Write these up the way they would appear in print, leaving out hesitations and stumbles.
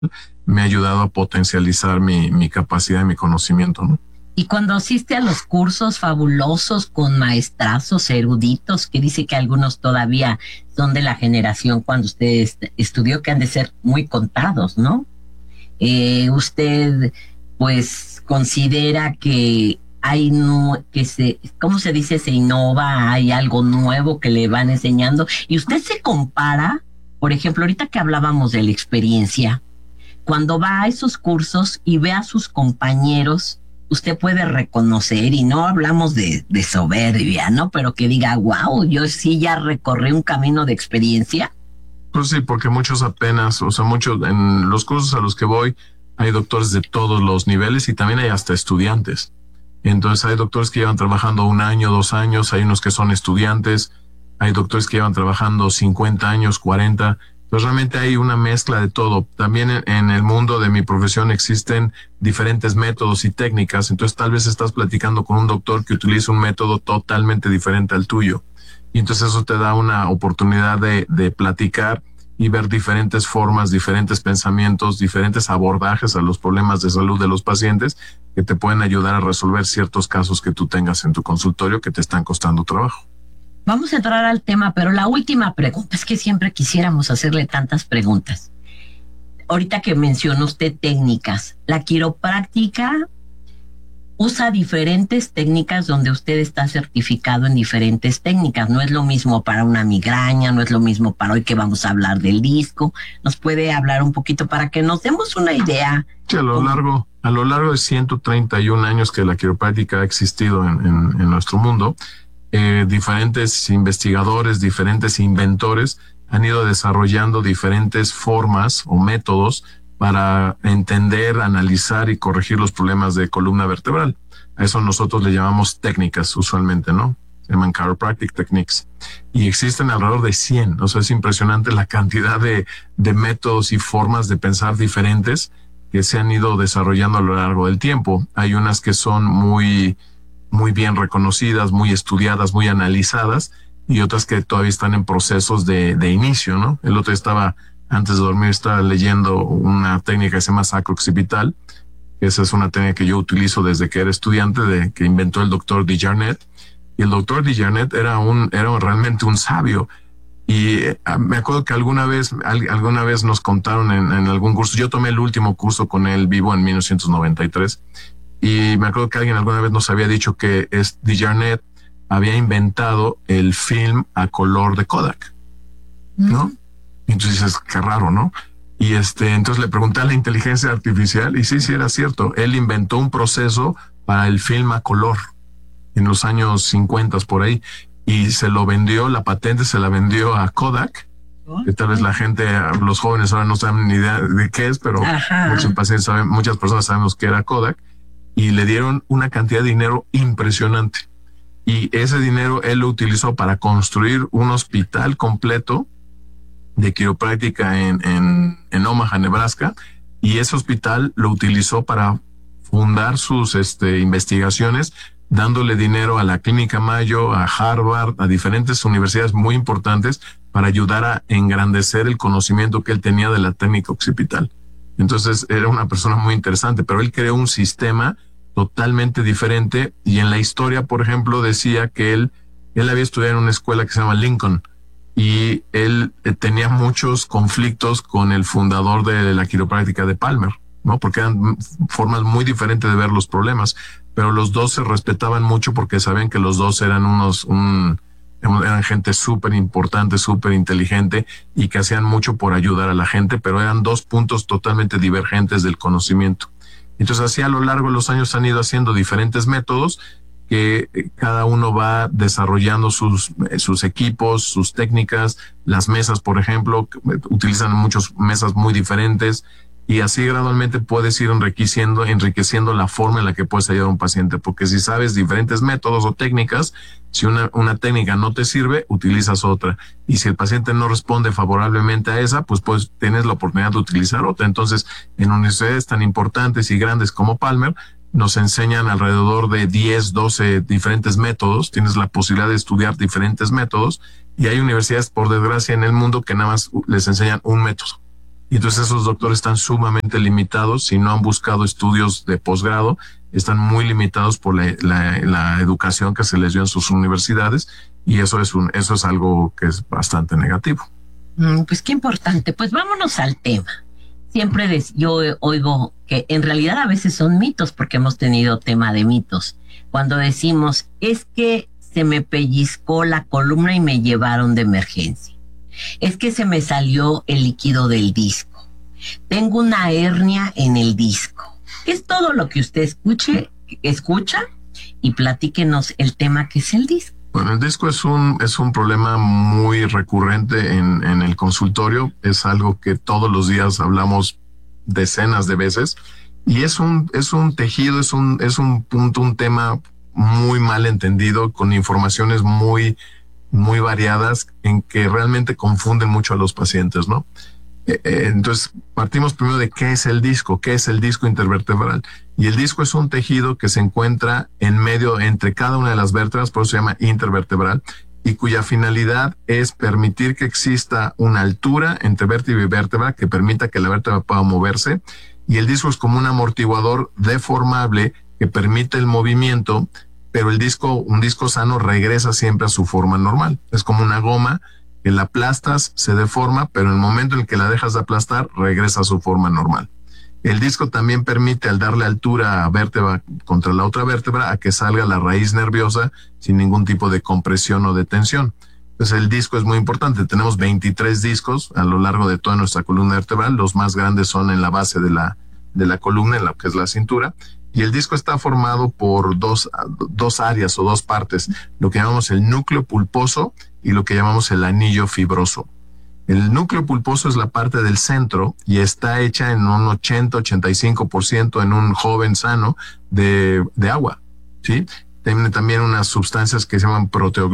me ha ayudado a potencializar mi capacidad y mi conocimiento, ¿no? Y cuando asiste a los cursos fabulosos con maestrazos eruditos, que dice que algunos todavía son de la generación cuando usted estudió, que han de ser muy contados, ¿no? Usted, pues, considera que hay, no, que se, ¿cómo se dice? Se innova, hay algo nuevo que le van enseñando. Y usted se compara, por ejemplo, ahorita que hablábamos de la experiencia, cuando va a esos cursos y ve a sus compañeros, usted puede reconocer, y no hablamos de soberbia, ¿no? Pero que diga, wow, yo sí ya recorrí un camino de experiencia. Pues sí, porque muchos apenas, o sea, muchos en los cursos a los que voy, hay doctores de todos los niveles y también hay hasta estudiantes. Entonces hay doctores que llevan trabajando 1 año, 2 años, hay unos que son estudiantes, hay doctores que llevan trabajando 50 años, 40. Entonces realmente hay una mezcla de todo. También en el mundo de mi profesión existen diferentes métodos y técnicas. Entonces tal vez estás platicando con un doctor que utiliza un método totalmente diferente al tuyo. Y entonces eso te da una oportunidad de platicar y ver diferentes formas, diferentes pensamientos, diferentes abordajes a los problemas de salud de los pacientes que te pueden ayudar a resolver ciertos casos que tú tengas en tu consultorio que te están costando trabajo. Vamos a entrar al tema, pero la última pregunta, es que siempre quisiéramos hacerle tantas preguntas. Ahorita que mencionó usted técnicas, la quiropráctica usa diferentes técnicas donde usted está certificado en diferentes técnicas. No es lo mismo para una migraña, no es lo mismo para hoy que vamos a hablar del disco. ¿Nos puede hablar un poquito para que nos demos una idea? Sí, a lo largo de 131 años que la quiropráctica ha existido en nuestro mundo, diferentes investigadores, diferentes inventores han ido desarrollando diferentes formas o métodos para entender, analizar y corregir los problemas de columna vertebral. A eso nosotros le llamamos técnicas usualmente, ¿no? Se llaman chiropractic techniques. Y existen alrededor de 100. O sea, es impresionante la cantidad de métodos y formas de pensar diferentes que se han ido desarrollando a lo largo del tiempo. Hay unas que son muy bien reconocidas, muy estudiadas, muy analizadas, y otras que todavía están en procesos de inicio, ¿no? El otro estaba, antes de dormir, estaba leyendo una técnica que se llama sacro-occipital. Esa es una técnica que yo utilizo desde que era estudiante, que inventó el doctor Desjarnais. Y el doctor Desjarnais era realmente un sabio. Y me acuerdo que alguna vez nos contaron en algún curso, yo tomé el último curso con él vivo en 1993, y me acuerdo que alguien alguna vez nos había dicho que Desjarnais había inventado el film a color de Kodak, ¿no? Entonces dices, qué raro, ¿no? Y entonces le pregunté a la inteligencia artificial y sí era cierto. Él inventó un proceso para el film a color en los años 50 por ahí, y se lo vendió, la patente se la vendió a Kodak, que tal vez la gente, los jóvenes ahora no saben ni idea de qué es, pero muchas personas sabemos que era Kodak, y le dieron una cantidad de dinero impresionante. Y ese dinero él lo utilizó para construir un hospital completo de quiropráctica en Omaha, Nebraska, y ese hospital lo utilizó para fundar sus investigaciones, dándole dinero a la Clínica Mayo, a Harvard, a diferentes universidades muy importantes para ayudar a engrandecer el conocimiento que él tenía de la técnica occipital. Entonces era una persona muy interesante, pero él creó un sistema totalmente diferente, y en la historia, por ejemplo, decía que él había estudiado en una escuela que se llama Lincoln, y él tenía muchos conflictos con el fundador de la quiropráctica de Palmer, ¿no? Porque eran formas muy diferentes de ver los problemas, pero los dos se respetaban mucho porque sabían que los dos eran eran gente súper importante, súper inteligente, y que hacían mucho por ayudar a la gente, pero eran dos puntos totalmente divergentes del conocimiento. Entonces así a lo largo de los años han ido haciendo diferentes métodos que cada uno va desarrollando sus equipos, sus técnicas. Las mesas, por ejemplo, utilizan muchas mesas muy diferentes, y así gradualmente puedes ir enriqueciendo la forma en la que puedes ayudar a un paciente, porque si sabes diferentes métodos o técnicas, si una técnica no te sirve, utilizas otra, y si el paciente no responde favorablemente a esa, pues tienes la oportunidad de utilizar otra. Entonces, en universidades tan importantes y grandes como Palmer, nos enseñan alrededor de 10, 12 diferentes métodos. Tienes la posibilidad de estudiar diferentes métodos, y hay universidades, por desgracia, en el mundo que nada más les enseñan un método. Y entonces esos doctores están sumamente limitados, si no han buscado estudios de posgrado, están muy limitados por la educación que se les dio en sus universidades, y eso es algo que es bastante negativo. Pues qué importante. Pues vámonos al tema. Siempre yo oigo que en realidad a veces son mitos, porque hemos tenido tema de mitos. Cuando decimos, es que se me pellizcó la columna y me llevaron de emergencia. Es que se me salió el líquido del disco. Tengo una hernia en el disco. Es todo lo que usted escucha, y platíquenos el tema que es el disco. Bueno, el disco es un problema muy recurrente en el consultorio. Es algo que todos los días hablamos decenas de veces. Y es un tejido, es un punto, un tema muy mal entendido, con informaciones muy variadas, en que realmente confunden mucho a los pacientes, ¿no? Entonces, partimos primero de qué es el disco intervertebral. Y el disco es un tejido que se encuentra en medio, entre cada una de las vértebras, por eso se llama intervertebral, y cuya finalidad es permitir que exista una altura entre vértebra y vértebra que permita que la vértebra pueda moverse. Y el disco es como un amortiguador deformable que permite el movimiento, pero un disco sano regresa siempre a su forma normal. Es como una goma que la aplastas, se deforma, pero en el momento en que la dejas de aplastar, regresa a su forma normal. El disco también permite, al darle altura a vértebra contra la otra vértebra, a que salga la raíz nerviosa sin ningún tipo de compresión o de tensión. Entonces el disco es muy importante. Tenemos 23 discos a lo largo de toda nuestra columna vertebral. Los más grandes son en la base de la columna, en la que es la cintura. Y el disco está formado por dos áreas o dos partes, lo que llamamos el núcleo pulposo y lo que llamamos el anillo fibroso. El núcleo pulposo es la parte del centro y está hecha en un 80-85% en un joven sano de agua, ¿sí? Tiene también unas sustancias que se llaman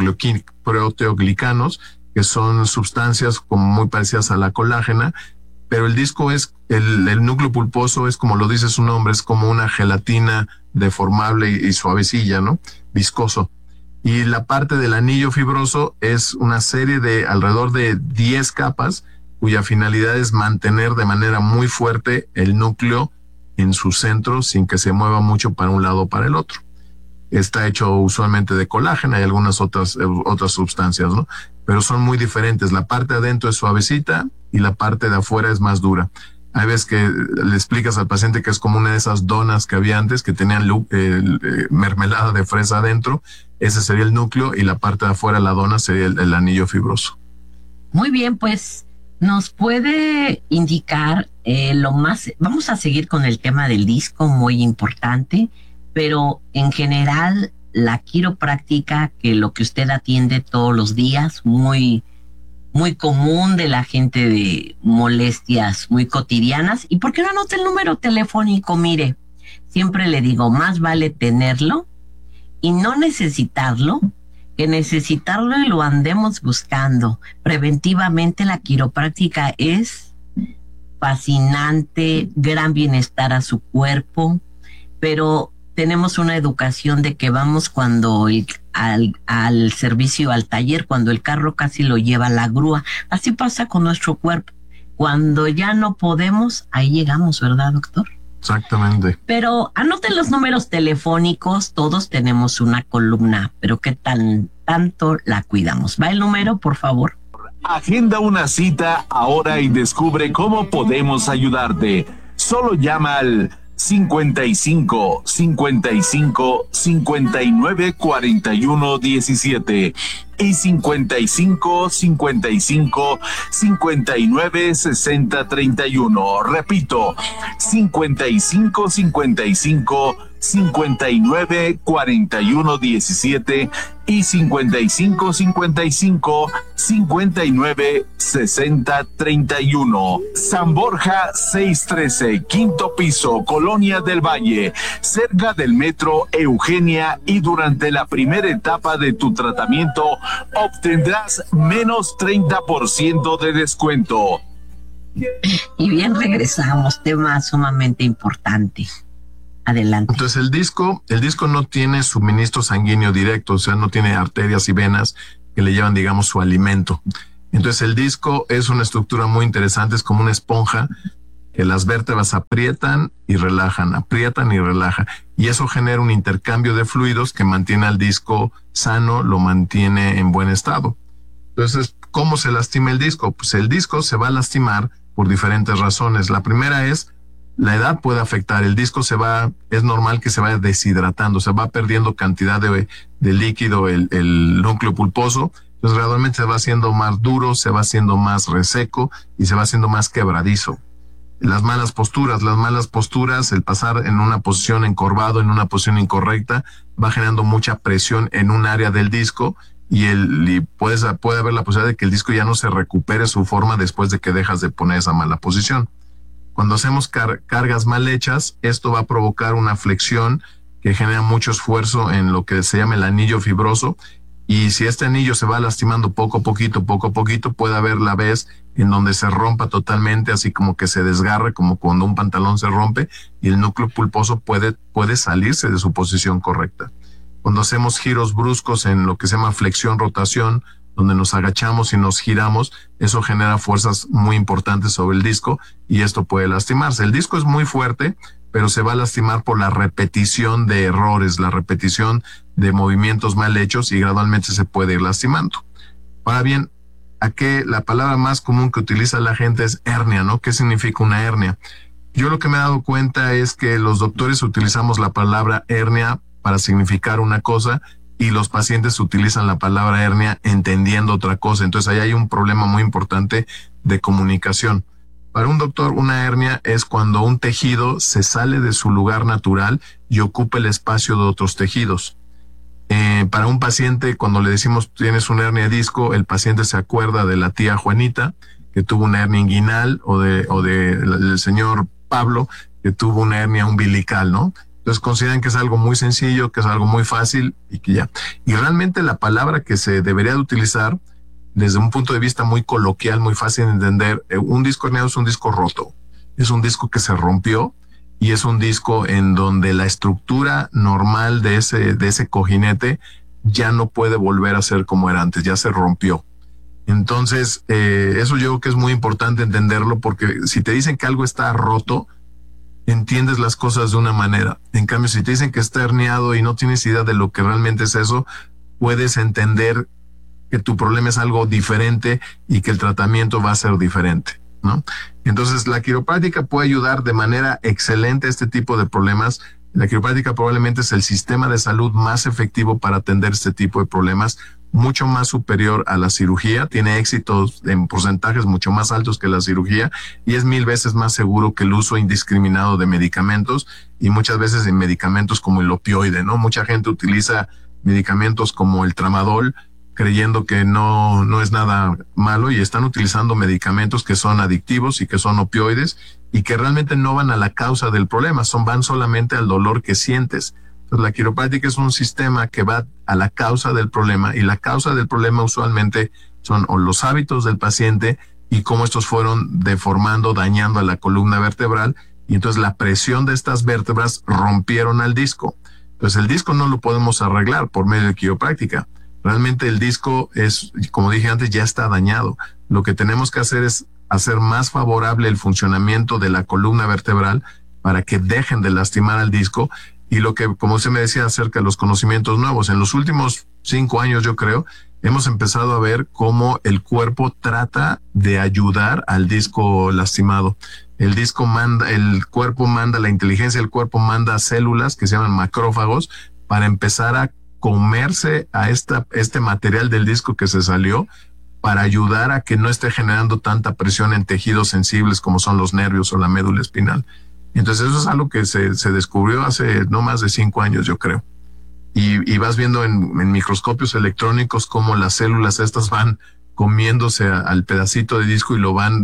proteoglicanos, que son sustancias como muy parecidas a la colágena, pero el disco el núcleo pulposo es, como lo dice su nombre, es como una gelatina deformable y suavecilla, ¿no? Viscoso. Y la parte del anillo fibroso es una serie de alrededor de 10 capas, cuya finalidad es mantener de manera muy fuerte el núcleo en su centro sin que se mueva mucho para un lado o para el otro. Está hecho usualmente de colágeno y algunas otras sustancias, ¿no? Pero son muy diferentes. La parte de adentro es suavecita y la parte de afuera es más dura. Hay veces que le explicas al paciente que es como una de esas donas que había antes, que tenían mermelada de fresa adentro. Ese sería el núcleo, y la parte de afuera, la dona, sería el anillo fibroso. Muy bien, pues nos puede indicar vamos a seguir con el tema del disco, muy importante, pero en general la quiropráctica, que lo que usted atiende todos los días, muy común de la gente, de molestias muy cotidianas. ¿Y por qué no anota el número telefónico? Mire, siempre le digo, más vale tenerlo y no necesitarlo, que necesitarlo y lo andemos buscando. Preventivamente la quiropráctica es fascinante, gran bienestar a su cuerpo, pero tenemos una educación de que vamos al servicio, al taller, cuando el carro casi lo lleva la grúa. Así pasa con nuestro cuerpo. Cuando ya no podemos, ahí llegamos, ¿verdad, doctor? Exactamente. Pero anoten los números telefónicos. Todos tenemos una columna, pero ¿qué tanto la cuidamos? ¿Va el número, por favor? Agenda una cita ahora y descubre cómo podemos ayudarte. Solo llama al 55 55 59 41 17 y 55 55 59 60 31. Repito, 55 55 59 41 17 y 55 55 59 60 31. San Borja 613, quinto piso, Colonia del Valle, cerca del metro Eugenia, y durante la primera etapa de tu tratamiento obtendrás menos 30% de descuento. Y bien, regresamos, tema sumamente importante. Adelante. Entonces el disco no tiene suministro sanguíneo directo, o sea, no tiene arterias y venas que le llevan, digamos, su alimento. Entonces el disco es una estructura muy interesante, es como una esponja que las vértebras aprietan y relajan, y eso genera un intercambio de fluidos que mantiene al disco sano, lo mantiene en buen estado. Entonces, ¿cómo se lastima el disco? Pues el disco se va a lastimar por diferentes razones. La primera es, la edad puede afectar. El disco es normal que se vaya deshidratando, se va perdiendo cantidad de líquido, el núcleo pulposo. Entonces gradualmente se va haciendo más duro, se va haciendo más reseco y se va haciendo más quebradizo. Las malas posturas, el pasar en una posición encorvado, en una posición incorrecta, va generando mucha presión en un área del disco y puede haber la posibilidad de que el disco ya no se recupere su forma después de que dejas de poner esa mala posición. Cuando hacemos cargas mal hechas, esto va a provocar una flexión que genera mucho esfuerzo en lo que se llama el anillo fibroso, y si este anillo se va lastimando poco a poquito, puede haber la vez en donde se rompa totalmente, así como que se desgarre, como cuando un pantalón se rompe, y el núcleo pulposo puede salirse de su posición correcta. Cuando hacemos giros bruscos en lo que se llama flexión-rotación, donde nos agachamos y nos giramos, eso genera fuerzas muy importantes sobre el disco y esto puede lastimarse. El disco es muy fuerte, pero se va a lastimar por la repetición de errores, la repetición de movimientos mal hechos, y gradualmente se puede ir lastimando. Ahora bien, la palabra más común que utiliza la gente es hernia, ¿no? ¿Qué significa una hernia? Yo lo que me he dado cuenta es que los doctores utilizamos la palabra hernia para significar una cosa y los pacientes utilizan la palabra hernia entendiendo otra cosa. Entonces ahí hay un problema muy importante de comunicación. Para un doctor, una hernia es cuando un tejido se sale de su lugar natural y ocupa el espacio de otros tejidos. Para un paciente, cuando le decimos tienes una hernia de disco, el paciente se acuerda de la tía Juanita, que tuvo una hernia inguinal, o del señor Pablo, que tuvo una hernia umbilical, ¿no? Entonces consideran que es algo muy sencillo, que es algo muy fácil y que ya. Y realmente la palabra que se debería de utilizar desde un punto de vista muy coloquial, muy fácil de entender, un disco herniado es un disco roto, es un disco que se rompió y es un disco en donde la estructura normal de ese cojinete ya no puede volver a ser como era antes, ya se rompió. Entonces, eso yo creo que es muy importante entenderlo, porque si te dicen que algo está roto, entiendes las cosas de una manera. En cambio, si te dicen que está herniado y no tienes idea de lo que realmente es eso, puedes entender que tu problema es algo diferente y que el tratamiento va a ser diferente, ¿no? Entonces, la quiropráctica puede ayudar de manera excelente a este tipo de problemas. La quiropráctica probablemente es el sistema de salud más efectivo para atender este tipo de problemas, mucho más superior a la cirugía, tiene éxitos en porcentajes mucho más altos que la cirugía y es 1000 veces más seguro que el uso indiscriminado de medicamentos, y muchas veces en medicamentos como el opioide, ¿no? Mucha gente utiliza medicamentos como el tramadol creyendo que no es nada malo, y están utilizando medicamentos que son adictivos y que son opioides y que realmente no van a la causa del problema, van solamente al dolor que sientes. Entonces, la quiropráctica es un sistema que va a la causa del problema, y la causa del problema usualmente son o los hábitos del paciente y cómo estos fueron deformando, dañando a la columna vertebral, y entonces la presión de estas vértebras rompieron al disco. Entonces el disco no lo podemos arreglar por medio de quiropráctica. Realmente el disco es, como dije antes, ya está dañado. Lo que tenemos que hacer es hacer más favorable el funcionamiento de la columna vertebral para que dejen de lastimar al disco. Y lo que, como usted me decía acerca de los conocimientos nuevos, en los últimos 5 años, yo creo, hemos empezado a ver cómo el cuerpo trata de ayudar al disco lastimado. El cuerpo manda, la inteligencia del cuerpo manda células que se llaman macrófagos para empezar a comerse a este material del disco que se salió, para ayudar a que no esté generando tanta presión en tejidos sensibles como son los nervios o la médula espinal. Entonces eso es algo que se descubrió hace no más de 5 años, yo creo. Y vas viendo en microscopios electrónicos cómo las células estas van comiéndose al pedacito de disco y lo van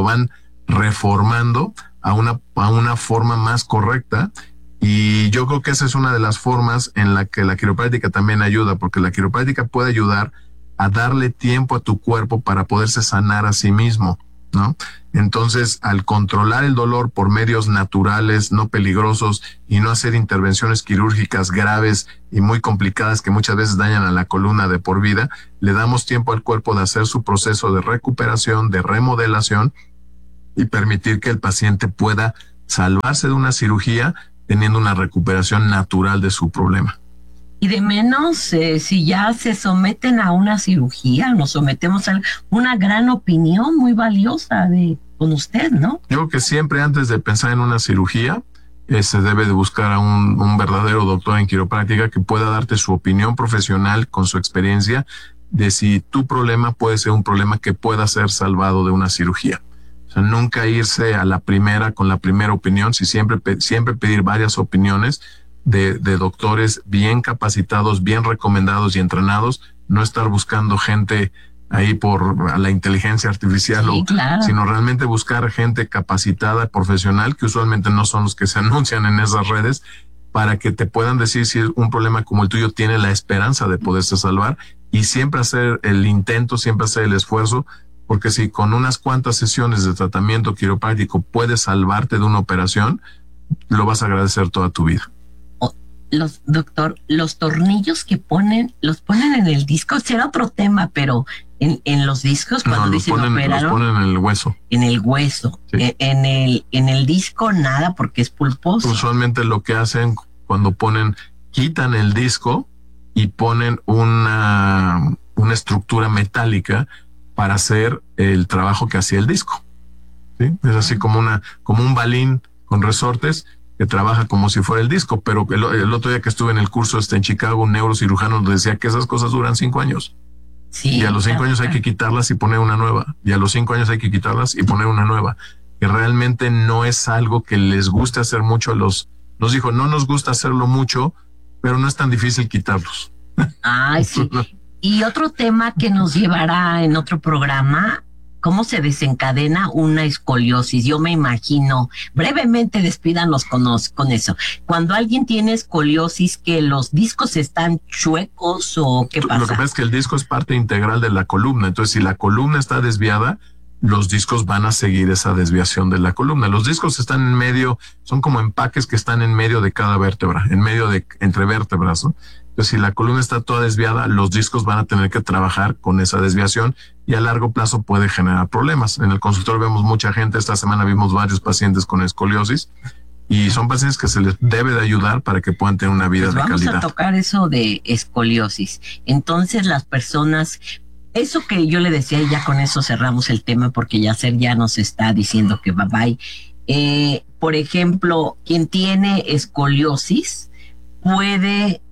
reformando a una forma más correcta. Y yo creo que esa es una de las formas en la que la quiropráctica también ayuda, porque la quiropráctica puede ayudar a darle tiempo a tu cuerpo para poderse sanar a sí mismo. ¿no? Entonces, al controlar el dolor por medios naturales, no peligrosos, y no hacer intervenciones quirúrgicas graves y muy complicadas que muchas veces dañan a la columna de por vida, le damos tiempo al cuerpo de hacer su proceso de recuperación, de remodelación, y permitir que el paciente pueda salvarse de una cirugía teniendo una recuperación natural de su problema. Y de menos, si ya se someten a una cirugía, nos sometemos a una gran opinión muy valiosa con usted, ¿no? Yo creo que siempre antes de pensar en una cirugía, se debe de buscar a un verdadero doctor en quiropráctica que pueda darte su opinión profesional con su experiencia de si tu problema puede ser un problema que pueda ser salvado de una cirugía. O sea, nunca irse a la primera con la primera opinión, siempre pedir varias opiniones de doctores bien capacitados, bien recomendados y entrenados, no estar buscando gente ahí por la inteligencia artificial, sí, claro, sino realmente buscar gente capacitada, profesional, que usualmente no son los que se anuncian en esas redes, para que te puedan decir si un problema como el tuyo tiene la esperanza de poderse salvar, y siempre hacer el intento, siempre hacer el esfuerzo, porque si con unas cuantas sesiones de tratamiento quiropráctico puedes salvarte de una operación, lo vas a agradecer toda tu vida. Doctor, los tornillos que los ponen en el disco, será otro tema, pero en los discos cuando dicen operaron, los ponen en el hueso. En el hueso, sí. En el disco nada, porque es pulposo. Usualmente lo que hacen cuando quitan el disco y ponen una estructura metálica para hacer el trabajo que hacía el disco. ¿Sí? Es así como un balín con resortes que trabaja como si fuera el disco, pero el otro día que estuve en el curso en Chicago, un neurocirujano nos decía que esas cosas duran 5 años. Sí, y a los 5 años hay que quitarlas y poner una nueva. Y a los 5 años hay que quitarlas y poner una nueva. Que realmente no es algo que les guste hacer mucho nos dijo, no nos gusta hacerlo mucho, pero no es tan difícil quitarlos. Ay, sí. Y otro tema que nos llevará en otro programa, ¿cómo se desencadena una escoliosis? Yo me imagino, brevemente despídanos con eso. Cuando alguien tiene escoliosis, ¿que los discos están chuecos o qué pasa? Lo que pasa es que el disco es parte integral de la columna. Entonces, si la columna está desviada, los discos van a seguir esa desviación de la columna. Los discos están en medio, son como empaques que están en medio de cada vértebra, entre vértebras, ¿no? Entonces, si la columna está toda desviada, los discos van a tener que trabajar con esa desviación y a largo plazo puede generar problemas. En el consultorio vemos mucha gente, esta semana vimos varios pacientes con escoliosis y son pacientes que se les debe de ayudar para que puedan tener una vida de calidad. Vamos a tocar eso de escoliosis. Entonces, las personas, eso que yo le decía y ya con eso cerramos el tema porque Yacer ya nos está diciendo que bye bye. Por ejemplo, quien tiene escoliosis puede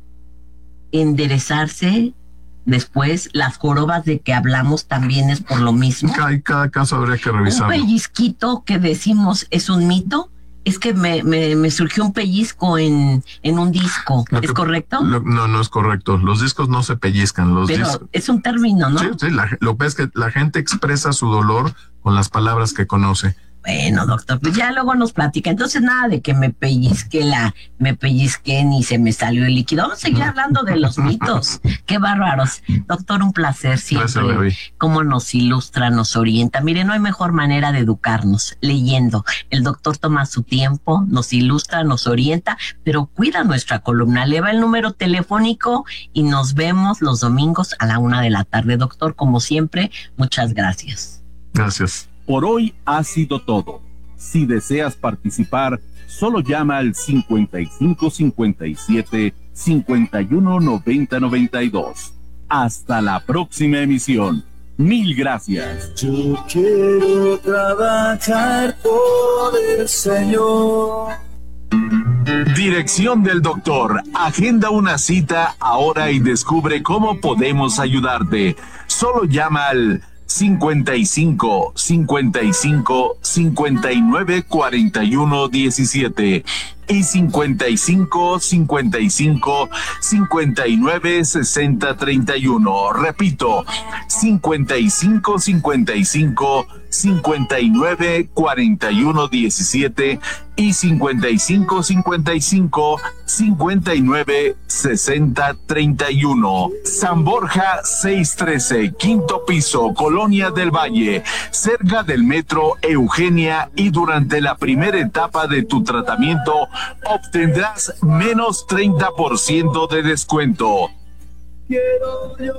enderezarse después. Las jorobas de que hablamos también es por lo mismo. Cada caso habría que revisarlo. Un pellizquito que decimos es un mito. Es que me surgió un pellizco en un disco. ¿Es correcto? No es correcto. Los discos no se pellizcan. Pero es un término, ¿no? Sí, lo que es que la gente expresa su dolor con las palabras que conoce. Bueno, doctor, pues ya luego nos platica. Entonces, nada de que me pellizqué ni se me salió el líquido. Vamos a seguir hablando de los mitos. Qué bárbaros. Doctor, un placer siempre. Gracias, cómo nos ilustra, nos orienta. Mire, no hay mejor manera de educarnos, leyendo. El doctor toma su tiempo, nos ilustra, nos orienta, pero cuida nuestra columna. Le va el número telefónico y nos vemos los domingos a la 1:00 p.m. Doctor, como siempre, muchas gracias. Gracias. Por hoy ha sido todo. Si deseas participar, solo llama al 5557-519092. Hasta la próxima emisión. Mil gracias. Yo quiero trabajar por el Señor. Dirección del doctor. Agenda una cita ahora y descubre cómo podemos ayudarte. Solo llama al 55 55 59 41 17 y 55 55 59 60 31. Repito, 55 55 594117 y 5555-596031. San Borja 613, quinto piso, Colonia del Valle, cerca del metro Eugenia, y durante la primera etapa de tu tratamiento obtendrás menos 30% de descuento. Quiero yo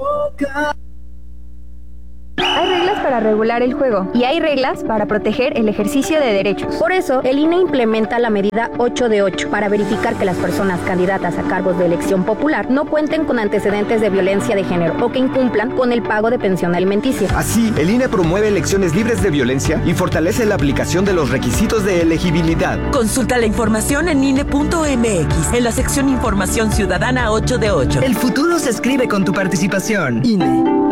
Hay reglas para regular el juego y hay reglas para proteger el ejercicio de derechos. Por eso, el INE implementa la medida 8 de 8 para verificar que las personas candidatas a cargos de elección popular no cuenten con antecedentes de violencia de género o que incumplan con el pago de pensión alimenticia. Así, el INE promueve elecciones libres de violencia y fortalece la aplicación de los requisitos de elegibilidad. Consulta la información en INE.mx, en la sección Información Ciudadana 8 de 8. El futuro se escribe con tu participación. INE.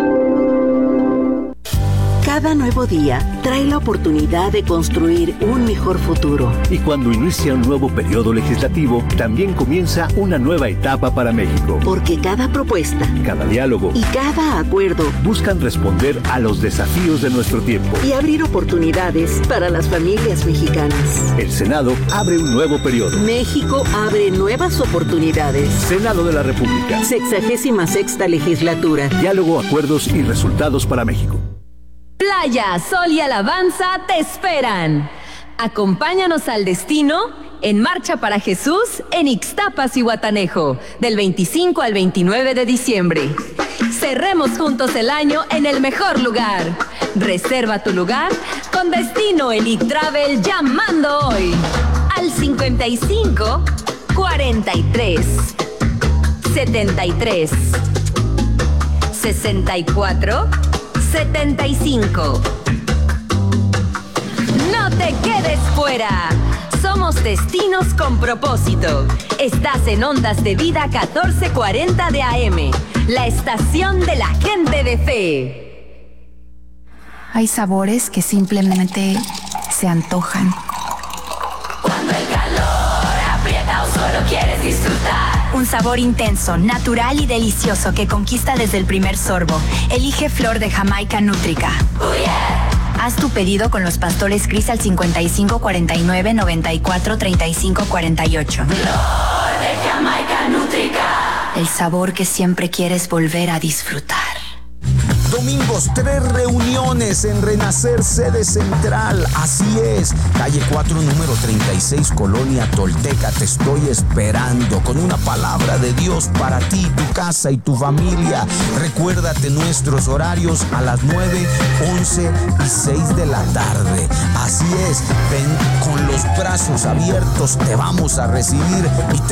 Cada nuevo día trae la oportunidad de construir un mejor futuro. Y cuando inicia un nuevo periodo legislativo, también comienza una nueva etapa para México. Porque cada propuesta, cada diálogo y cada acuerdo buscan responder a los desafíos de nuestro tiempo y abrir oportunidades para las familias mexicanas. El Senado abre un nuevo periodo. México abre nuevas oportunidades. Senado de la República. 66ª legislatura. Diálogo, acuerdos y resultados para México. Playa, sol y alabanza te esperan. Acompáñanos al destino en Marcha para Jesús en Ixtapas y Guatanejo, del 25 al 29 de diciembre. Cerremos juntos el año en el mejor lugar. Reserva tu lugar con Destino Elite Travel llamando hoy al 55 43 73 64 75. No te quedes fuera. Somos Destinos con Propósito. Estás en Ondas de Vida 1440 de AM, la estación de la gente de fe. Hay sabores que simplemente se antojan. Cuando el calor aprieta o solo quieres disfrutar. Un sabor intenso, natural y delicioso que conquista desde el primer sorbo. Elige Flor de Jamaica Nútrica. Oh, yeah. Haz tu pedido con los pastores Cris al 55 49 94 35 48. Flor de Jamaica Nútrica. El sabor que siempre quieres volver a disfrutar. Domingos, 3 reuniones en Renacer, sede central. Así es, calle 4, número 36, Colonia Tolteca. Te estoy esperando con una palabra de Dios para ti, tu casa y tu familia. Recuérdate nuestros horarios a las 9, 11 y 6 de la tarde. Así es, ven con los brazos abiertos, te vamos a recibir y